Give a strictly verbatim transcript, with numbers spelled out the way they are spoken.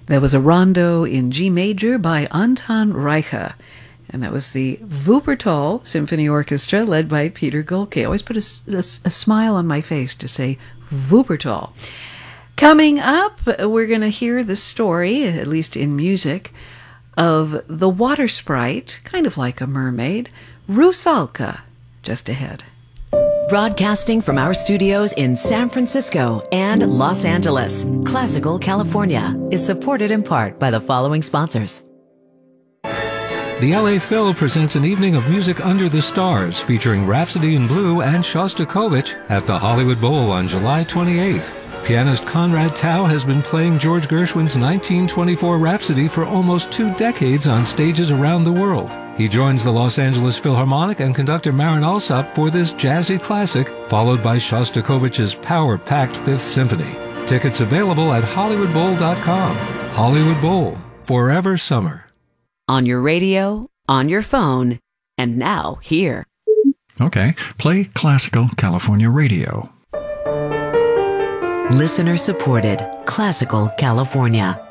There was a rondo in G major by Anton Reicha, and that was the Wuppertal Symphony Orchestra led by Peter Golke. I always put a, a, a smile on my face to say Wuppertal. Coming up, we're going to hear the story, at least in music, of the water sprite, kind of like a mermaid, Rusalka, just ahead. Broadcasting from our studios in San Francisco and Los Angeles, Classical California is supported in part by the following sponsors. The L A Phil presents an evening of music under the stars featuring Rhapsody in Blue and Shostakovich at the Hollywood Bowl on July twenty-eighth. Pianist Conrad Tao has been playing George Gershwin's nineteen twenty-four Rhapsody for almost two decades on stages around the world. He joins the Los Angeles Philharmonic and conductor Marin Alsop for this jazzy classic, followed by Shostakovich's power-packed Fifth Symphony. Tickets available at Hollywood Bowl dot com. Hollywood Bowl, forever summer. On your radio, on your phone, and now here. Okay, play Classical California Radio. Listener supported Classical California.